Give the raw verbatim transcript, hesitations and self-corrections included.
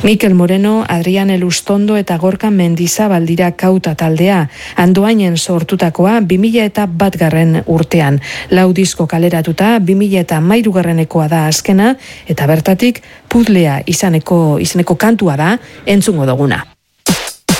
Mikel Moreno, Adrian Elustondo eta Gorka Mendizabal dira Kauta taldea. Andoainen sortutakoa bi mila eta batgarren urtean. Lau disko kaleratuta bi mila eta hamairugarrenekoa da azkena eta bertatik Puzlea izaneko, izeneko kantua da entzungo duguna.